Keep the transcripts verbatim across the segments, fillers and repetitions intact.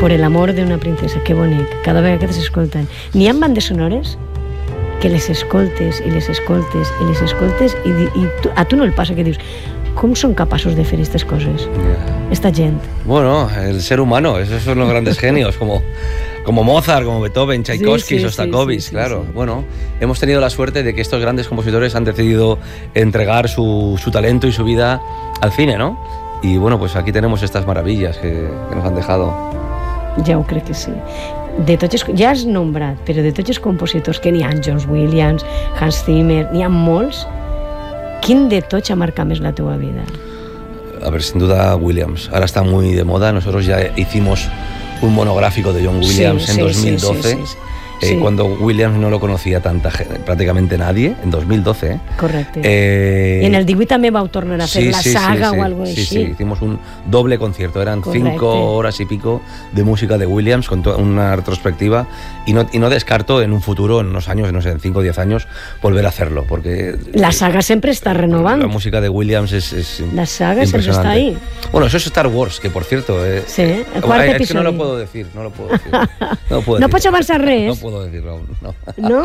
Por el amor d'una princesa, que bonic, cada vegada que s'escolten. N'hi ha bandes sonores que les escoltes i les escoltes i les escoltes i, i tu, a tu no el passa que dius com són capaços de fer aquestes coses, yeah. esta gent. Bueno, el ser humano, esos son los grandes genios, como, como Mozart, como Beethoven, Tchaikovsky, sí, sí, Shostakovich, sí, sí, claro. Sí, sí. Bueno, hemos tenido la suerte de que estos grandes compositores han decidido entregar su, su talento y su vida al cine, ¿no? Y bueno, pues aquí tenemos estas maravillas que, que nos han dejado. Ja ho crec que sí. De tots, ja has nombrat, però de tots els compositors que n'hi ha, John Williams, Hans Zimmer, n'hi ha molts, quin de tots ha marcat més la teua vida? A ver, sin duda Williams. Ahora está muy de moda. Nosotros ya hicimos un monográfico de John Williams sí, en sí, dos mil doce. Sí, sí, sí. Eh, sí. Cuando Williams no lo conocía tanta gente, prácticamente nadie, en dos mil doce. ¿eh? Correcte. Eh, I en el divuit també vau tornar a fer sí, la sí, saga sí, sí, o algo sí, així. Sí, sí, hicimos un doble concierto, eran Correcte. cinco horas y pico de música de Williams con una retrospectiva y no, y no descarto en un futuro, en unos años, no sé, en cinco o diez años, volver a hacerlo, porque... La saga siempre está renovando. La música de Williams es, es La saga siempre está ahí. Bueno, eso es Star Wars, que por cierto... Eh, sí, el cuarto es episodio. Que no lo puedo decir, no lo puedo decir. No, puedo no decir. pots avançar res? No puedo decirlo aún, no. No?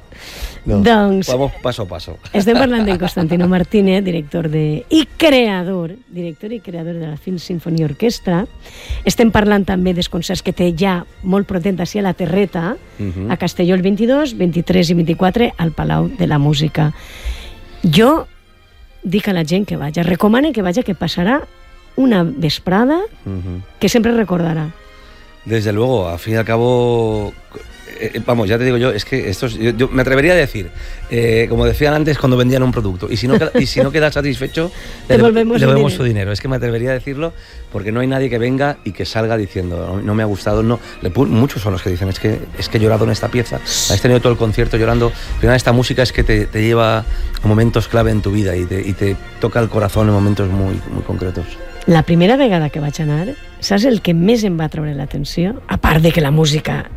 No, doncs, vamos paso a paso. Estem parlant d'en Constantino Martínez, director de, i creador, director i creador de la Film Symphony Orchestra. Estem parlant també dels concerts que té ja molt potent així a la Terreta, uh-huh. a Castelló el vint-i-dos, vint-i-tres i vint-i-quatre al Palau de la Música. Jo dic a la gent que vaja, recomane que vaja, que passarà una vesprada uh-huh. que sempre recordarà. Desde luego, al fin y al cabo... Eh, vamos, ya te digo yo, es que esto es, yo, yo me atrevería a decir, eh, como decían antes cuando vendían un producto, y si no, y si no quedas satisfecho, le devolvemos, devolvemos su dinero. Es que me atrevería a decirlo porque no hay nadie que venga y que salga diciendo, no, no me ha gustado, no. Le, muchos son los que dicen, es que, es que he llorado en esta pieza, has tenido todo el concierto llorando. Al final esta música es que te, te lleva a momentos clave en tu vida y te, y te toca el corazón en momentos muy, muy concretos. La primera vegada que vaig anar, saps el que més em va treure l'atenció? A part de que la música